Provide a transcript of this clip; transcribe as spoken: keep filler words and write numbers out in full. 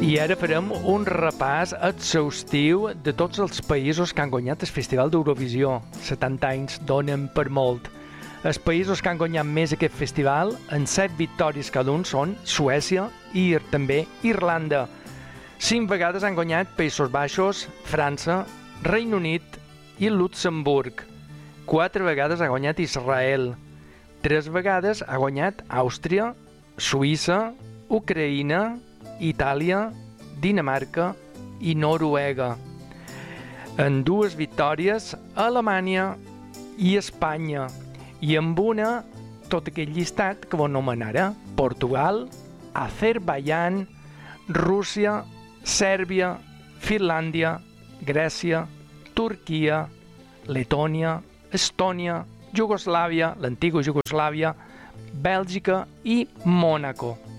I ara farem un repàs exhaustiu de tots els països que han guanyat el Festival d'Eurovisió. setanta anys donen per molt. Els països que han guanyat més aquest festival, en set victòries cada un, són Suècia i també Irlanda. Cinc vegades han guanyat Països Baixos, França, Regne Unit i Luxemburg. Quatre vegades ha guanyat Israel. Tres vegades ha guanyat Àustria, Suïssa, Ucraïna, Itàlia, Dinamarca i Noruega. En dues victòries, Alemanya i Espanya. I amb una, tot aquest llistat que vos anomenarà Portugal, Azerbaiyán, Rússia, Sèrbia, Finlàndia, Grècia, Turquia, Letònia, Estònia, Iugoslàvia, l'antiga Iugoslàvia, Bèlgica i Mònaco.